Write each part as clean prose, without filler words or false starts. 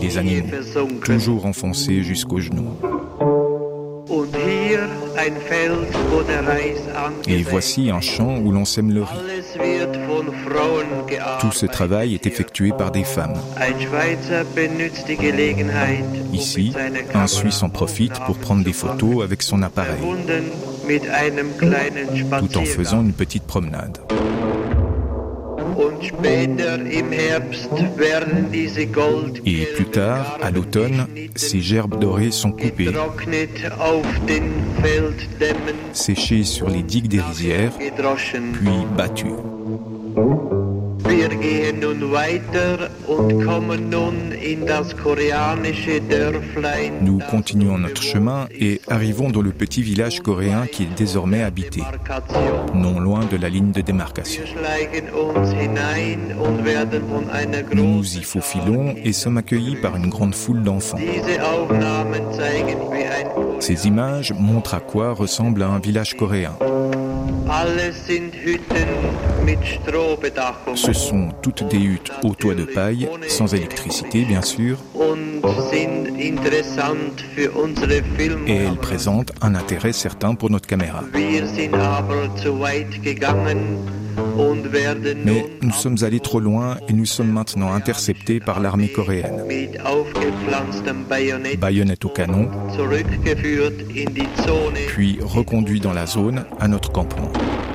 des animaux, toujours enfoncés jusqu'aux genoux. Et voici un champ où l'on sème le riz. Tout ce travail est effectué par des femmes. Ici, un Suisse en profite pour prendre des photos avec son appareil, tout en faisant une petite promenade. Et plus tard, à l'automne, ces gerbes dorées sont coupées, séchées sur les digues des rizières, puis battues. Nous continuons notre chemin et arrivons dans le petit village coréen qui est désormais habité, non loin de la ligne de démarcation. Nous nous y faufilons et sommes accueillis par une grande foule d'enfants. Ces images montrent à quoi ressemble un village coréen. Ce sont toutes des huttes au toit de paille, sans électricité bien sûr, et elles présentent un intérêt certain pour notre caméra. Mais nous sommes allés trop loin et nous sommes maintenant interceptés par l'armée coréenne. Baïonnettes au canon, puis reconduits dans la zone à notre campement.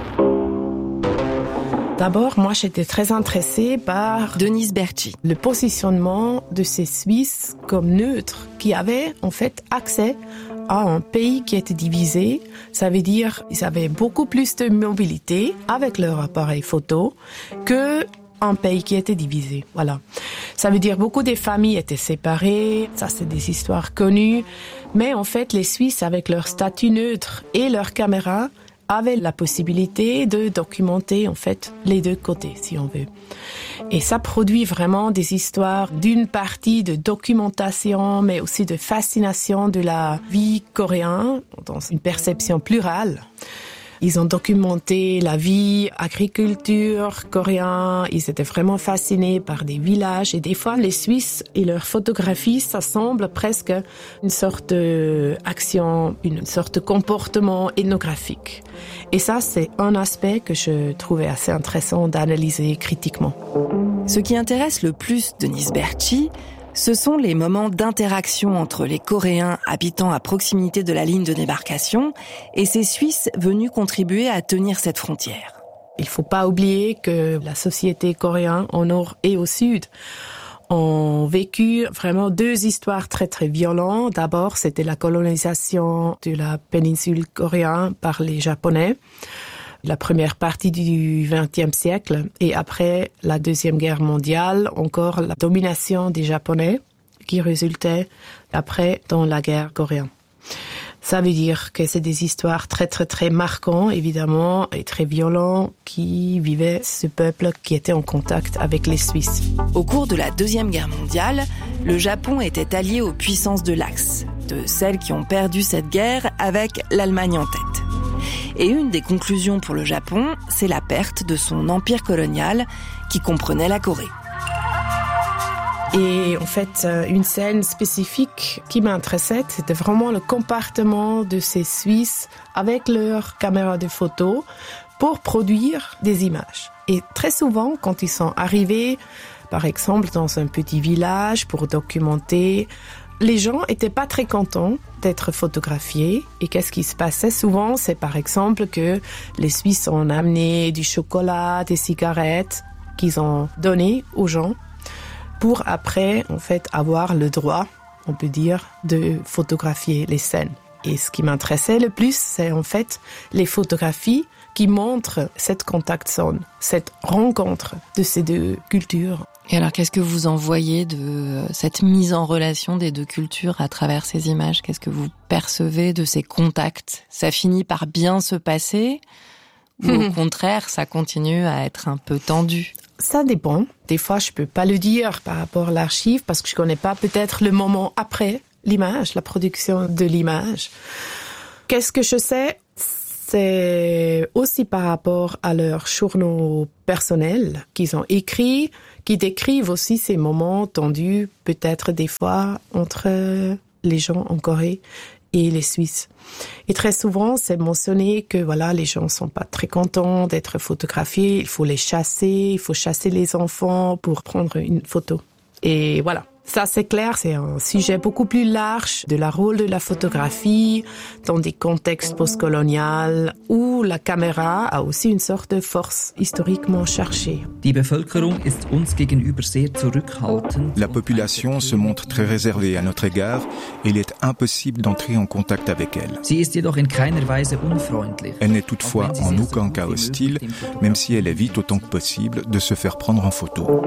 D'abord, moi, j'étais très intéressée par Denise Bertschy. Le positionnement de ces Suisses comme neutres, qui avaient en fait accès à un pays qui était divisé. Ça veut dire qu'ils avaient beaucoup plus de mobilité avec leur appareil photo que un pays qui était divisé. Voilà. Ça veut dire beaucoup des familles étaient séparées. Ça, c'est des histoires connues. Mais en fait, les Suisses, avec leur statut neutre et leur caméra, avaient la possibilité de documenter en fait les deux côtés, si on veut. Et ça produit vraiment des histoires d'une partie de documentation, mais aussi de fascination de la vie coréenne dans une perception plurale. Ils ont documenté la vie, agriculture coréenne. Ils étaient vraiment fascinés par des villages. Et des fois, les Suisses et leurs photographies, ça semble presque une sorte d'action, une sorte de comportement ethnographique. Et ça, c'est un aspect que je trouvais assez intéressant d'analyser critiquement. Ce qui intéresse le plus Denise Bertschy, ce sont les moments d'interaction entre les Coréens habitant à proximité de la ligne de démarcation et ces Suisses venus contribuer à tenir cette frontière. Il faut pas oublier que la société coréenne au nord et au sud ont vécu vraiment deux histoires très très violentes. D'abord, c'était la colonisation de la péninsule coréenne par les Japonais. La première partie du XXe siècle et après la Deuxième Guerre mondiale, encore la domination des Japonais qui résultait après dans la guerre coréenne. Ça veut dire que c'est des histoires très très très marquantes évidemment et très violentes qui vivaient ce peuple qui était en contact avec les Suisses. Au cours de la Deuxième Guerre mondiale, le Japon était allié aux puissances de l'Axe, de celles qui ont perdu cette guerre avec l'Allemagne en tête. Et une des conclusions pour le Japon, c'est la perte de son empire colonial qui comprenait la Corée. Et en fait, une scène spécifique qui m'intéressait, c'était vraiment le comportement de ces Suisses avec leur caméra de photo pour produire des images. Et très souvent, quand ils sont arrivés, par exemple, dans un petit village pour documenter, les gens étaient pas très contents d'être photographiés. Et qu'est-ce qui se passait souvent? C'est par exemple que les Suisses ont amené du chocolat, des cigarettes qu'ils ont donné aux gens pour après, en fait, avoir le droit, on peut dire, de photographier les scènes. Et ce qui m'intéressait le plus, c'est en fait les photographies qui montrent cette contact zone, cette rencontre de ces deux cultures. Et alors, qu'est-ce que vous en voyez de cette mise en relation des deux cultures à travers ces images? Qu'est-ce que vous percevez de ces contacts? Ça finit par bien se passer ou au contraire, ça continue à être un peu tendu? Ça dépend. Des fois, je peux pas le dire par rapport à l'archive parce que je connais pas peut-être le moment après l'image, la production de l'image. Qu'est-ce que je sais? C'est aussi par rapport à leurs journaux personnels qu'ils ont écrits, qui décrivent aussi ces moments tendus, peut-être des fois, entre les gens en Corée et les Suisses. Et très souvent, c'est mentionné que voilà, les gens sont pas très contents d'être photographiés, il faut les chasser, il faut chasser les enfants pour prendre une photo. Et voilà. Ça, c'est clair, c'est un sujet beaucoup plus large de la rôle de la photographie dans des contextes postcoloniaux où la caméra a aussi une sorte de force historiquement cherchée. La population se montre très réservée à notre égard et il est impossible d'entrer en contact avec elle. Elle n'est toutefois en aucun cas hostile, même si elle évite autant que possible de se faire prendre en photo.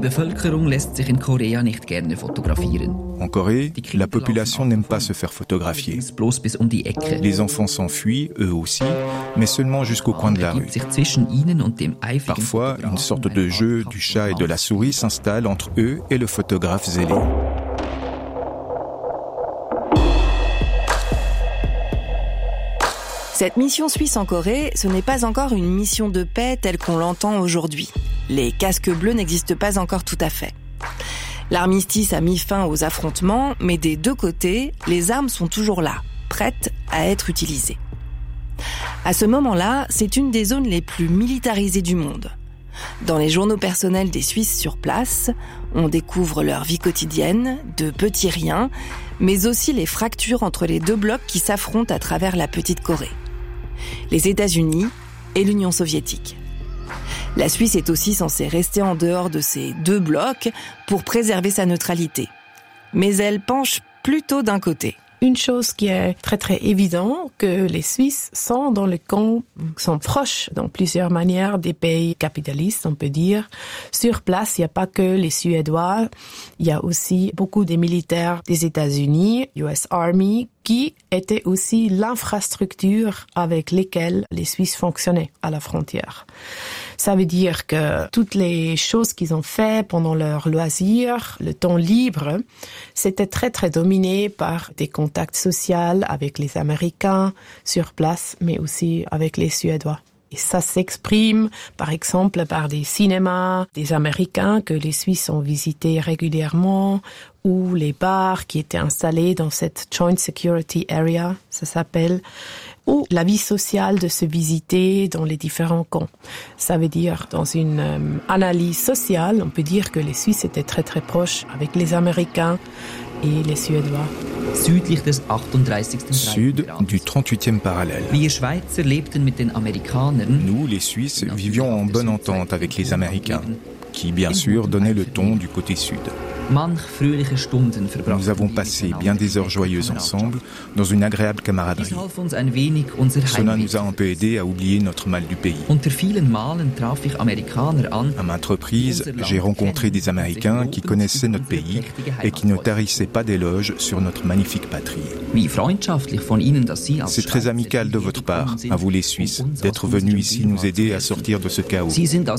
En Corée, la population n'aime pas se faire photographier. Les enfants s'enfuient, eux aussi, mais seulement jusqu'au coin de la rue. Parfois, une sorte de jeu du chat et de la souris s'installe entre eux et le photographe zélé. Cette mission suisse en Corée, ce n'est pas encore une mission de paix telle qu'on l'entend aujourd'hui. Les casques bleus n'existent pas encore tout à fait. L'armistice a mis fin aux affrontements, mais des deux côtés, les armes sont toujours là, prêtes à être utilisées. À ce moment-là, c'est une des zones les plus militarisées du monde. Dans les journaux personnels des Suisses sur place, on découvre leur vie quotidienne, de petits riens, mais aussi les fractures entre les deux blocs qui s'affrontent à travers la petite Corée. Les États-Unis et l'Union soviétique. La Suisse est aussi censée rester en dehors de ces deux blocs pour préserver sa neutralité. Mais elle penche plutôt d'un côté. Une chose qui est très très évidente, que les Suisses sont dans le camp, sont proches dans plusieurs manières des pays capitalistes, on peut dire. Sur place, il n'y a pas que les Suédois, il y a aussi beaucoup des militaires des États-Unis, US Army, qui étaient aussi l'infrastructure avec lesquelles les Suisses fonctionnaient à la frontière. Ça veut dire que toutes les choses qu'ils ont fait pendant leur loisir, le temps libre, c'était très très dominé par des contacts sociaux avec les Américains sur place, mais aussi avec les Suédois. Et ça s'exprime, par exemple, par des cinémas des Américains que les Suisses ont visités régulièrement, ou les bars qui étaient installés dans cette Joint Security Area, ça s'appelle, ou la vie sociale de se visiter dans les différents camps. Ça veut dire, dans une analyse sociale, on peut dire que les Suisses étaient très très proches avec les Américains et les Suédois. Sud du 38e parallèle. Nous, les Suisses, vivions en bonne entente avec les Américains, qui bien sûr donnaient le ton du côté sud. Nous avons passé bien des heures joyeuses ensemble, dans une agréable camaraderie. Cela nous a un peu aidé à oublier notre mal du pays. À maintes reprises, j'ai rencontré des Américains qui connaissaient notre pays et qui ne tarissaient pas d'éloges sur notre magnifique patrie. C'est très amical de votre part, à vous les Suisses, d'être venus ici nous aider à sortir de ce chaos.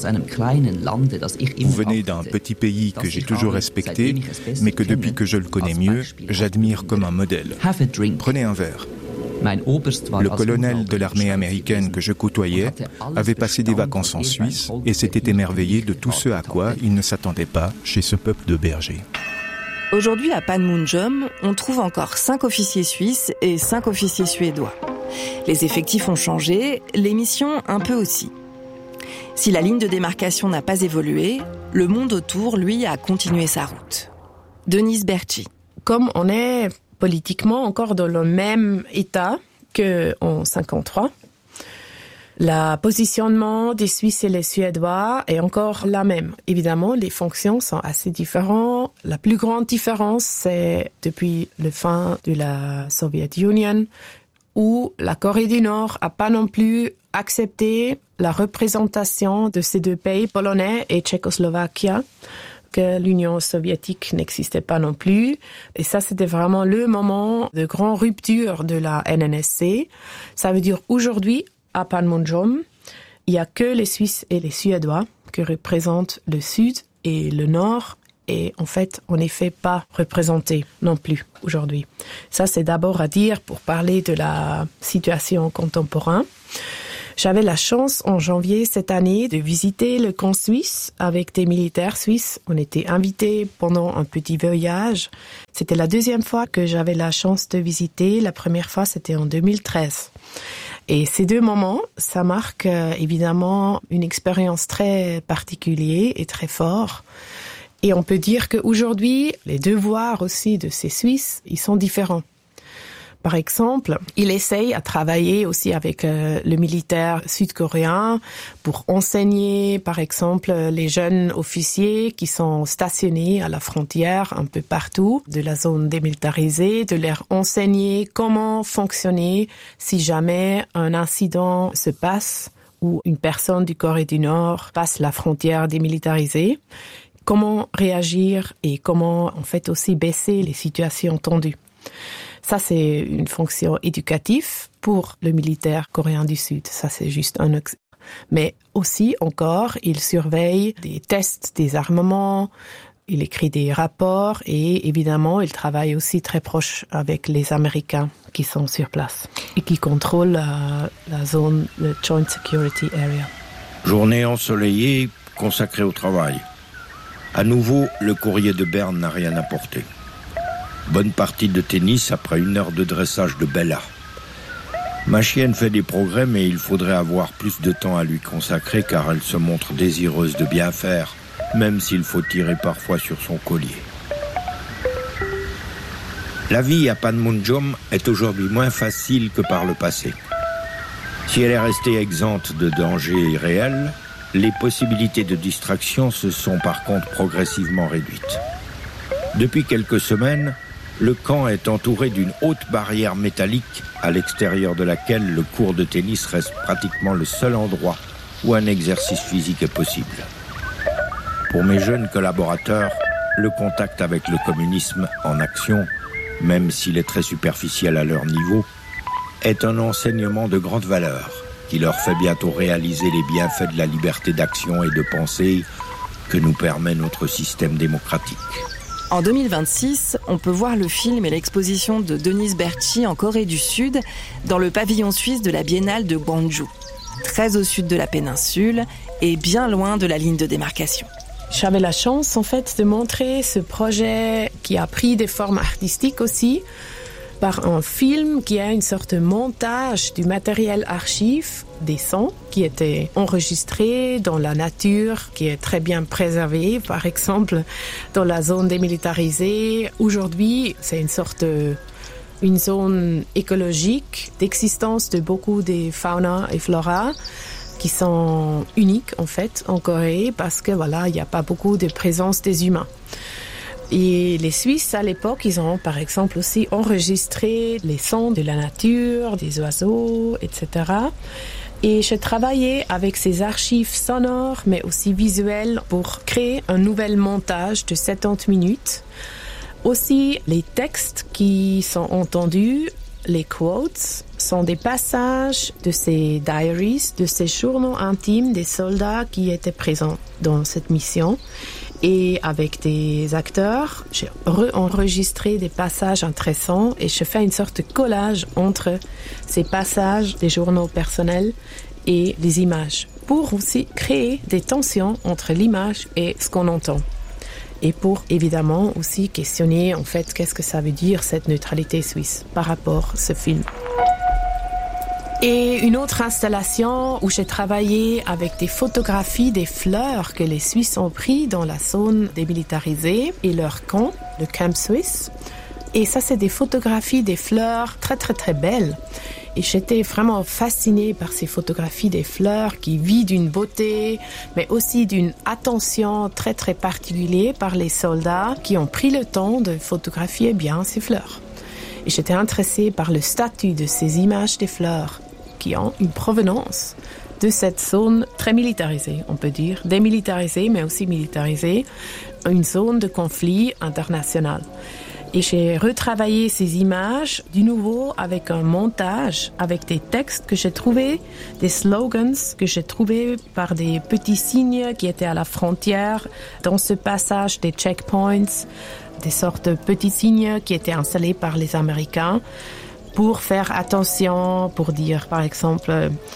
Vous venez d'un petit pays que j'ai toujours respecté, mais que depuis que je le connais mieux, j'admire comme un modèle. Prenez un verre. Le colonel de l'armée américaine que je côtoyais avait passé des vacances en Suisse et s'était émerveillé de tout ce à quoi il ne s'attendait pas chez ce peuple de bergers. Aujourd'hui, à Panmunjom, on trouve encore 5 officiers suisses et 5 officiers suédois. Les effectifs ont changé, les missions un peu aussi. Si la ligne de démarcation n'a pas évolué, le monde autour, lui, a continué sa route. Denise Berchi. Comme on est politiquement encore dans le même état qu'en 1953, le positionnement des Suisses et les Suédois est encore la même. Évidemment, les fonctions sont assez différentes. La plus grande différence, c'est depuis la fin de la Soviet Union, où la Corée du Nord n'a pas non plus accepté la représentation de ces deux pays, polonais et Tchécoslovaquie, que l'Union soviétique n'existait pas non plus. Et ça, c'était vraiment le moment de grande rupture de la NNSC. Ça veut dire aujourd'hui, à Panmunjom, il n'y a que les Suisses et les Suédois qui représentent le Sud et le Nord. Et en fait, on n'est fait pas représenté non plus aujourd'hui. Ça, c'est d'abord à dire pour parler de la situation contemporaine. J'avais la chance en janvier cette année de visiter le camp suisse avec des militaires suisses. On était invités pendant un petit voyage. C'était la deuxième fois que j'avais la chance de visiter. La première fois, c'était en 2013. Et ces deux moments, ça marque évidemment une expérience très particulière et très forte. Et on peut dire qu'aujourd'hui, les devoirs aussi de ces Suisses, ils sont différents. Par exemple, il essaye à travailler aussi avec le militaire sud-coréen pour enseigner, par exemple, les jeunes officiers qui sont stationnés à la frontière un peu partout de la zone démilitarisée, de leur enseigner comment fonctionner si jamais un incident se passe ou une personne du Corée du Nord passe la frontière démilitarisée, comment réagir et comment en fait aussi baisser les situations tendues. Ça, c'est une fonction éducative pour le militaire coréen du Sud. Ça, c'est juste un exemple. Mais aussi, encore, il surveille des tests des armements, il écrit des rapports et évidemment, il travaille aussi très proche avec les Américains qui sont sur place et qui contrôlent la zone, le Joint Security Area. Journée ensoleillée consacrée au travail. À nouveau, le courrier de Berne n'a rien apporté. Bonne partie de tennis après 1 heure de dressage de Bella. Ma chienne fait des progrès, mais il faudrait avoir plus de temps à lui consacrer car elle se montre désireuse de bien faire, même s'il faut tirer parfois sur son collier. La vie à Panmunjom est aujourd'hui moins facile que par le passé. Si elle est restée exempte de dangers réels, les possibilités de distraction se sont par contre progressivement réduites. Depuis quelques semaines, le camp est entouré d'une haute barrière métallique à l'extérieur de laquelle le court de tennis reste pratiquement le seul endroit où un exercice physique est possible. Pour mes jeunes collaborateurs, le contact avec le communisme en action, même s'il est très superficiel à leur niveau, est un enseignement de grande valeur qui leur fait bientôt réaliser les bienfaits de la liberté d'action et de pensée que nous permet notre système démocratique. En 2026, on peut voir le film et l'exposition de Denise Bertschy en Corée du Sud dans le pavillon suisse de la Biennale de Gwangju, très au sud de la péninsule et bien loin de la ligne de démarcation. J'avais la chance en fait de montrer ce projet qui a pris des formes artistiques aussi par un film qui a une sorte de montage du matériel archive des sons qui étaient enregistrés dans la nature, qui est très bien préservée, par exemple dans la zone démilitarisée. Aujourd'hui, c'est une zone écologique d'existence de beaucoup de fauna et flora qui sont uniques en fait en Corée parce que voilà, il n'y a pas beaucoup de présence des humains. Et les Suisses, à l'époque, ils ont par exemple aussi enregistré les sons de la nature, des oiseaux, etc. Et j'ai travaillé avec ces archives sonores, mais aussi visuelles, pour créer un nouvel montage de 70 minutes. Aussi, les textes qui sont entendus, les quotes, sont des passages de ces diaries, de ces journaux intimes des soldats qui étaient présents dans cette mission. Et avec des acteurs, j'ai enregistré des passages intéressants et je fais une sorte de collage entre ces passages des journaux personnels et les images pour aussi créer des tensions entre l'image et ce qu'on entend. Et pour évidemment aussi questionner en fait qu'est-ce que ça veut dire cette neutralité suisse par rapport à ce film. Et une autre installation où j'ai travaillé avec des photographies des fleurs que les Suisses ont pris dans la zone démilitarisée et leur camp, le Camp Suisse. Et ça, c'est des photographies des fleurs très très très belles. Et j'étais vraiment fascinée par ces photographies des fleurs qui vivent d'une beauté, mais aussi d'une attention très très particulière par les soldats qui ont pris le temps de photographier bien ces fleurs. Et j'étais intéressée par le statut de ces images des fleurs qui ont une provenance de cette zone très militarisée, on peut dire, démilitarisée mais aussi militarisée, une zone de conflit international. Et j'ai retravaillé ces images du nouveau avec un montage, avec des textes que j'ai trouvés, des slogans que j'ai trouvés par des petits signes qui étaient à la frontière dans ce passage des checkpoints, des sortes de petits signes qui étaient installés par les Américains pour faire attention, pour dire par exemple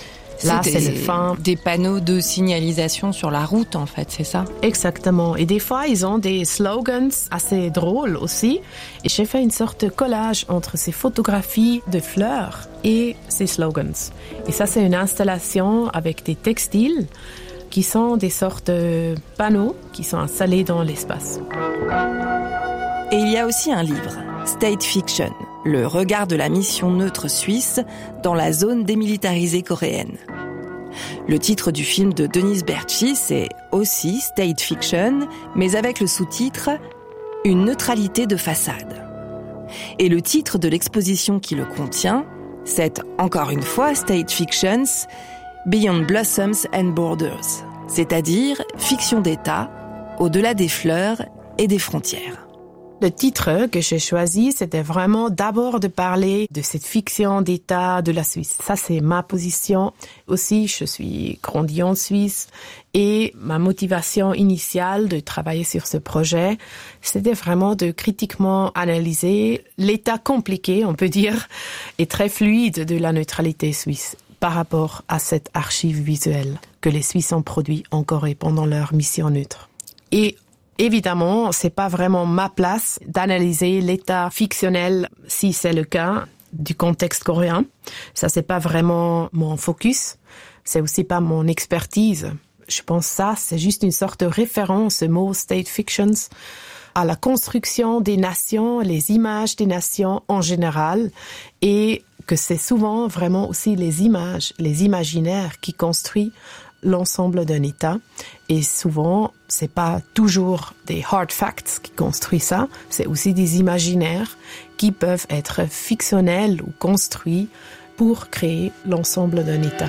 Là, c'est le fin. Des panneaux de signalisation sur la route, en fait, c'est ça? Exactement. Et des fois, ils ont des slogans assez drôles aussi. Et j'ai fait une sorte de collage entre ces photographies de fleurs et ces slogans. Et ça, c'est une installation avec des textiles qui sont des sortes de panneaux qui sont installés dans l'espace. Et il y a aussi un livre, State Fiction, le regard de la mission neutre suisse dans la zone démilitarisée coréenne. Le titre du film de Denise Bertschy, c'est aussi State Fiction, mais avec le sous-titre « Une neutralité de façade ». Et le titre de l'exposition qui le contient, c'est encore une fois State Fictions, Beyond Blossoms and Borders, c'est-à-dire fiction d'État, au-delà des fleurs et des frontières. Le titre que j'ai choisi, c'était vraiment d'abord de parler de cette fiction d'État de la Suisse. Ça, c'est ma position. Aussi, je suis grandie en Suisse et ma motivation initiale de travailler sur ce projet, c'était vraiment de critiquement analyser l'état compliqué, on peut dire, et très fluide de la neutralité suisse par rapport à cette archive visuelle que les Suisses ont produit en Corée pendant leur mission neutre. Et évidemment, c'est pas vraiment ma place d'analyser l'état fictionnel, si c'est le cas, du contexte coréen. Ça, c'est pas vraiment mon focus. C'est aussi pas mon expertise. Je pense ça, c'est juste une sorte de référence, ce mot State Fictions, à la construction des nations, les images des nations en général, et que c'est souvent vraiment aussi les images, les imaginaires qui construisent l'ensemble d'un État. Et souvent, c'est pas toujours des hard facts qui construisent ça, c'est aussi des imaginaires qui peuvent être fictionnels ou construits pour créer l'ensemble d'un État.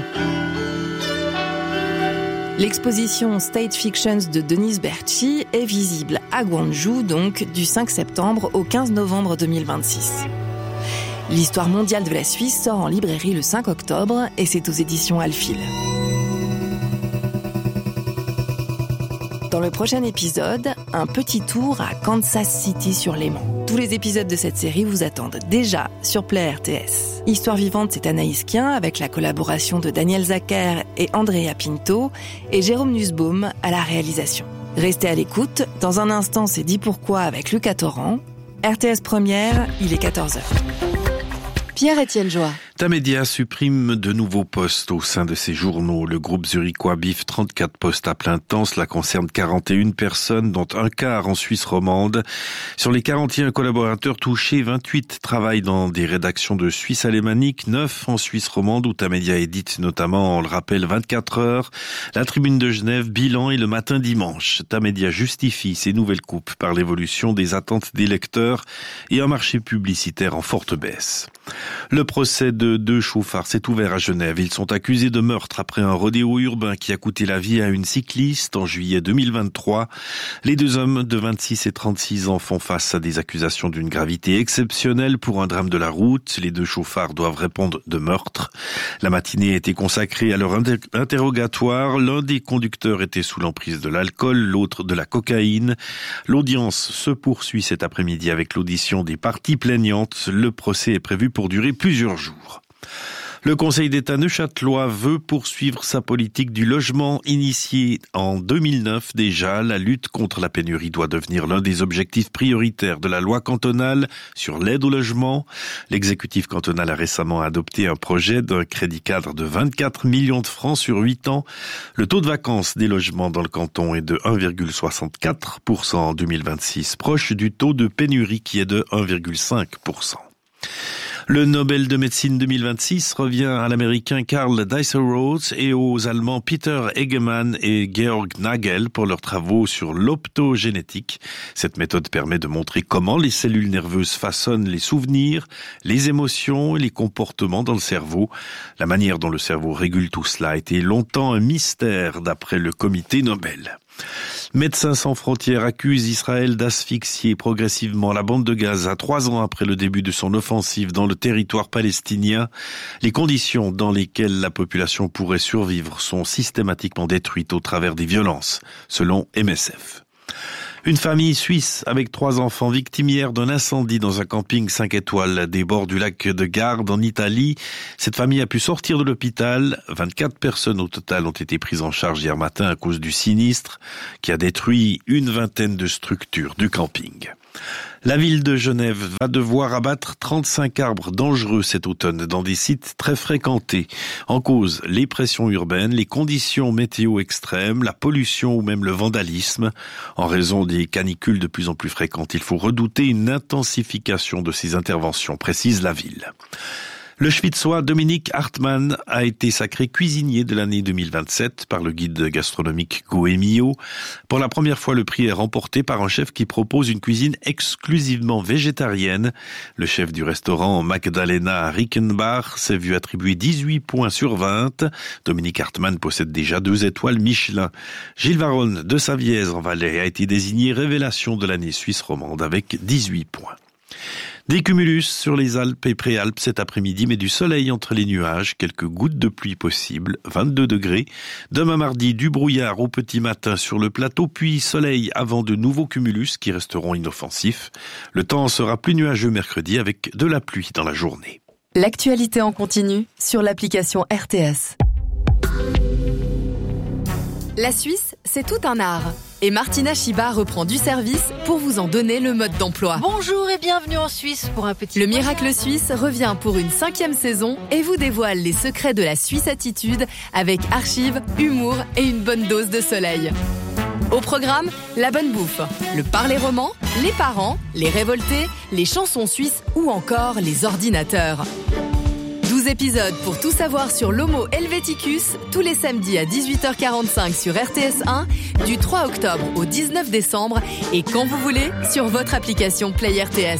L'exposition State Fictions de Denise Bertschy est visible à Gwangju, donc du 5 septembre au 15 novembre 2026. L'histoire mondiale de la Suisse sort en librairie le 5 octobre et c'est aux éditions Alphil. Dans le prochain épisode, un petit tour à Kansas City-sur-Léman. Tous les épisodes de cette série vous attendent déjà sur Play RTS. Histoire vivante, c'est Anaïs Kien avec la collaboration de Daniel Zacher et Andrea Pinto et Jérôme Nussbaum à la réalisation. Restez à l'écoute. Dans un instant, c'est Dis pourquoi avec Lucas Torrent. RTS Première, il est 14h. Pierre-Étienne Joie. Tamedia supprime de nouveaux postes au sein de ses journaux. Le groupe zurichois biffe 34 postes à plein temps. Cela concerne 41 personnes, dont un quart en Suisse romande. Sur les 41 collaborateurs touchés, 28 travaillent dans des rédactions de Suisse alémanique, 9 en Suisse romande, où Tamedia édite notamment, on le rappelle, 24 heures, la Tribune de Genève, Bilan et le Matin dimanche. Tamedia justifie ces nouvelles coupes par l'évolution des attentes des lecteurs et un marché publicitaire en forte baisse. Le procès de deux chauffards s'est ouvert à Genève. Ils sont accusés de meurtre après un rodéo urbain qui a coûté la vie à une cycliste en juillet 2023. Les deux hommes de 26 et 36 ans font face à des accusations d'une gravité exceptionnelle pour un drame de la route. Les deux chauffards doivent répondre de meurtre. La matinée a été consacrée à leur interrogatoire. L'un des conducteurs était sous l'emprise de l'alcool, l'autre de la cocaïne. L'audience se poursuit cet après-midi avec l'audition des parties plaignantes. Le procès est prévu pour durer plusieurs jours. Le Conseil d'État neuchâtelois veut poursuivre sa politique du logement initiée en 2009 déjà. La lutte contre la pénurie doit devenir l'un des objectifs prioritaires de la loi cantonale sur l'aide au logement. L'exécutif cantonal a récemment adopté un projet d'un crédit cadre de 24 millions de francs sur 8 ans. Le taux de vacance des logements dans le canton est de 1,64% en 2026, proche du taux de pénurie qui est de 1,5%. Le Nobel de médecine 2026 revient à l'américain Karl Dieselrode et aux Allemands Peter Egemann et Georg Nagel pour leurs travaux sur l'optogénétique. Cette méthode permet de montrer comment les cellules nerveuses façonnent les souvenirs, les émotions et les comportements dans le cerveau. La manière dont le cerveau régule tout cela a été longtemps un mystère d'après le comité Nobel. Médecins sans frontières accuse Israël d'asphyxier progressivement la bande de Gaza 3 ans après le début de son offensive dans le territoire palestinien. Les conditions dans lesquelles la population pourrait survivre sont systématiquement détruites au travers des violences, selon MSF. Une famille suisse avec 3 enfants victimes hier d'un incendie dans un camping 5 étoiles des bords du lac de Garde en Italie. Cette famille a pu sortir de l'hôpital. 24 personnes au total ont été prises en charge hier matin à cause du sinistre qui a détruit une vingtaine de structures du camping. La ville de Genève va devoir abattre 35 arbres dangereux cet automne dans des sites très fréquentés. En cause, les pressions urbaines, les conditions météo extrêmes, la pollution ou même le vandalisme. En raison des canicules de plus en plus fréquentes, il faut redouter une intensification de ces interventions, précise la ville. Le Schwitzois Dominique Hartmann a été sacré cuisinier de l'année 2027 par le guide gastronomique Goemio. Pour la première fois, le prix est remporté par un chef qui propose une cuisine exclusivement végétarienne. Le chef du restaurant Magdalena Rickenbach s'est vu attribuer 18 points sur 20. Dominique Hartmann possède déjà 2 étoiles Michelin. Gilles Varron de Savièse-en-Valais a été désigné révélation de l'année suisse romande avec 18 points. Des cumulus sur les Alpes et Préalpes cet après-midi, mais du soleil entre les nuages, quelques gouttes de pluie possibles, 22 degrés. Demain mardi, du brouillard au petit matin sur le plateau, puis soleil avant de nouveaux cumulus qui resteront inoffensifs. Le temps sera plus nuageux mercredi avec de la pluie dans la journée. L'actualité en continu sur l'application RTS. La Suisse, c'est tout un art. Et Martina Chiba reprend du service pour vous en donner le mode d'emploi. Bonjour et bienvenue en Suisse pour un petit... Le Miracle Suisse revient pour une 5e saison et vous dévoile les secrets de la Suisse attitude avec archives, humour et une bonne dose de soleil. Au programme, la bonne bouffe, le parler roman, les parents, les révoltés, les chansons suisses ou encore les ordinateurs. 12 épisodes pour tout savoir sur l'Homo Helveticus, tous les samedis à 18h45 sur RTS1, du 3 octobre au 19 décembre et quand vous voulez sur votre application Play RTS.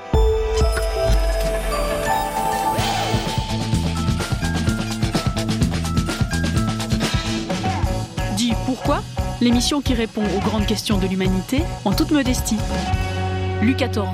Dis pourquoi ? L'émission qui répond aux grandes questions de l'humanité en toute modestie. Lucas Torrent.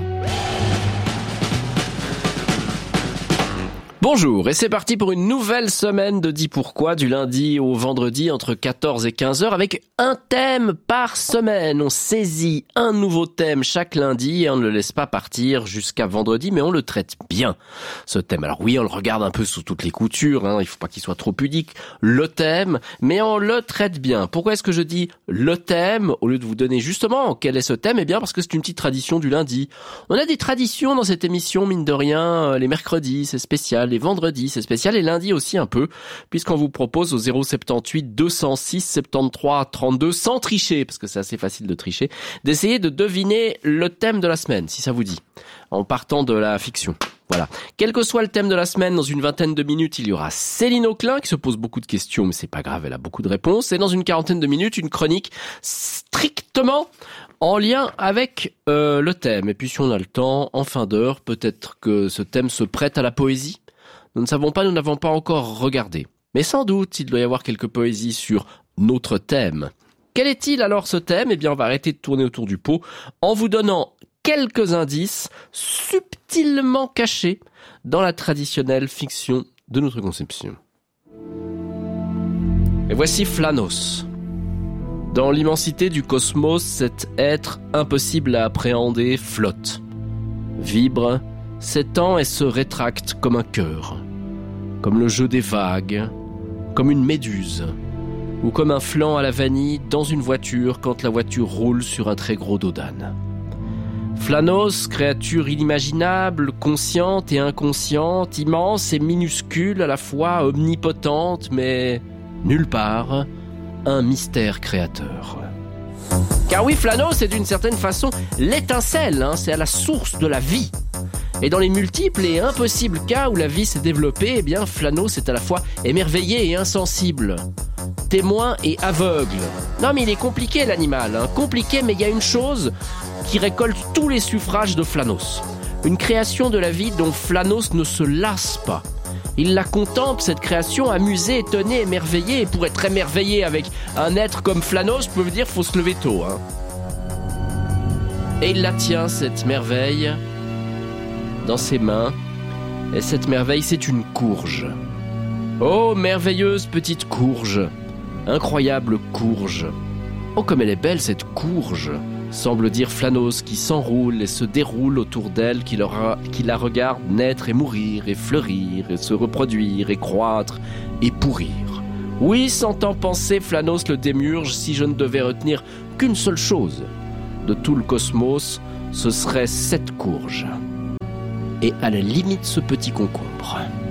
Bonjour, et c'est parti pour une nouvelle semaine de Dis Pourquoi, du lundi au vendredi entre 14 et 15h, avec un thème par semaine. On saisit un nouveau thème chaque lundi et on ne le laisse pas partir jusqu'à vendredi, mais on le traite bien, ce thème. Alors oui, on le regarde un peu sous toutes les coutures, il faut pas qu'il soit trop pudique, le thème, mais on le traite bien. Pourquoi est-ce que je dis le thème, au lieu de vous donner justement quel est ce thème ? Eh bien parce que c'est une petite tradition du lundi. On a des traditions dans cette émission, mine de rien, les mercredis, c'est spécial, les vendredis, c'est spécial, et lundi aussi un peu, puisqu'on vous propose au 078 206 73 32, sans tricher, parce que c'est assez facile de tricher, d'essayer de deviner le thème de la semaine, si ça vous dit, en partant de la fiction. Voilà. Quel que soit le thème de la semaine, dans une vingtaine de minutes, il y aura Céline Auclin qui se pose beaucoup de questions, mais c'est pas grave, elle a beaucoup de réponses. Et dans une quarantaine de minutes, une chronique strictement en lien avec le thème. Et puis si on a le temps, en fin d'heure, peut-être que ce thème se prête à la poésie. Nous ne savons pas, nous n'avons pas encore regardé. Mais sans doute, il doit y avoir quelques poésies sur notre thème. Quel est-il alors ce thème ? Eh bien, on va arrêter de tourner autour du pot en vous donnant quelques indices subtilement cachés dans la traditionnelle fiction de notre conception. Et voici Flanos. Dans l'immensité du cosmos, cet être impossible à appréhender flotte, vibre, s'étend et se rétracte comme un cœur, comme le jeu des vagues, comme une méduse, ou comme un flanc à la vanille dans une voiture quand la voiture roule sur un très gros dos d'âne. Flanos, créature inimaginable, consciente et inconsciente, immense et minuscule, à la fois omnipotente, mais nulle part, un mystère créateur. Car oui, Flanos est d'une certaine façon l'étincelle, c'est à la source de la vie. Et dans les multiples et impossibles cas où la vie s'est développée, eh bien Flanos est à la fois émerveillé et insensible, témoin et aveugle. Non mais il est compliqué l'animal, compliqué, mais il y a une chose qui récolte tous les suffrages de Flanos. Une création de la vie dont Flanos ne se lasse pas. Il la contemple, cette création, amusé, étonné, émerveillé. Et pour être émerveillé avec un être comme Flanos, je peux vous dire, faut se lever tôt. Et il la tient, cette merveille, dans ses mains. Et cette merveille, c'est une courge. Oh, merveilleuse petite courge. Incroyable courge. Oh, comme elle est belle, cette courge. semble dire Phlanos, qui s'enroule et se déroule autour d'elle, qui la regarde naître et mourir, et fleurir, et se reproduire, et croître, et pourrir. Oui, s'entend penser Phlanos le démiurge, si je ne devais retenir qu'une seule chose de tout le cosmos, ce serait cette courge. Et à la limite ce petit concombre.